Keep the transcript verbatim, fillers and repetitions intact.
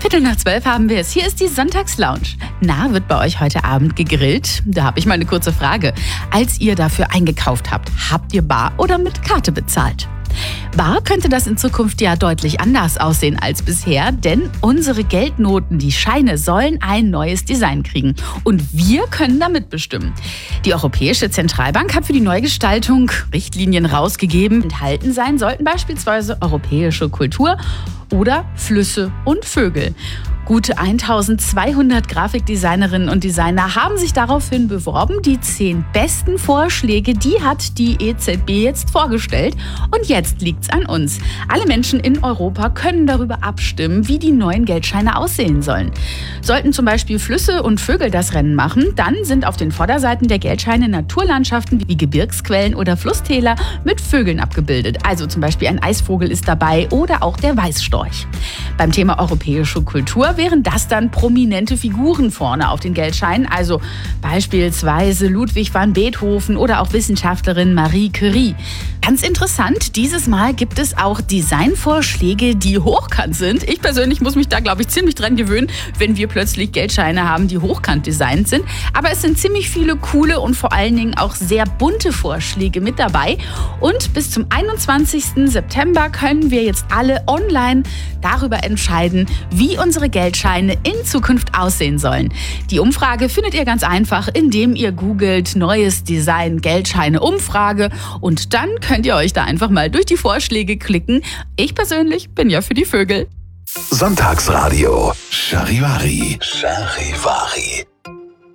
Viertel nach zwölf haben wir es. Hier ist die Sonntagslounge. Na, wird bei euch heute Abend gegrillt? Da habe ich mal eine kurze Frage. Als ihr dafür eingekauft habt, habt ihr bar oder mit Karte bezahlt? Bar könnte das in Zukunft ja deutlich anders aussehen als bisher, denn unsere Geldnoten, die Scheine, sollen ein neues Design kriegen. Und wir können da mitbestimmen. Die Europäische Zentralbank hat für die Neugestaltung Richtlinien rausgegeben. Enthalten sein sollten beispielsweise europäische Kultur oder Flüsse und Vögel. Gute eintausendzweihundert Grafikdesignerinnen und Designer haben sich daraufhin beworben. Die zehn besten Vorschläge, die hat die E Z B jetzt vorgestellt. Und jetzt liegt's an uns. Alle Menschen in Europa können darüber abstimmen, wie die neuen Geldscheine aussehen sollen. Sollten zum Beispiel Flüsse und Vögel das Rennen machen, dann sind auf den Vorderseiten der Geldscheine Naturlandschaften wie Gebirgsquellen oder Flusstäler mit Vögeln abgebildet. Also zum Beispiel ein Eisvogel ist dabei oder auch der Weißstorch. Beim Thema europäische Kultur wären das dann prominente Figuren vorne auf den Geldscheinen, also beispielsweise Ludwig van Beethoven oder auch Wissenschaftlerin Marie Curie. Ganz interessant, dieses Mal gibt es auch Designvorschläge, die hochkant sind. Ich persönlich muss mich da, glaube ich, ziemlich dran gewöhnen, wenn wir plötzlich Geldscheine haben, die hochkant designt sind. Aber es sind ziemlich viele coole und vor allen Dingen auch sehr bunte Vorschläge mit dabei. Und bis zum einundzwanzigsten September können wir jetzt alle online darüber entscheiden, wie unsere Geldscheine in Zukunft aussehen sollen. Die Umfrage findet ihr ganz einfach, indem ihr googelt neues Design Geldscheine Umfrage und dann könnt ihr euch da einfach mal durch die Vorschläge klicken. Ich persönlich bin ja für die Vögel. Sonntagsradio Charivari. Charivari.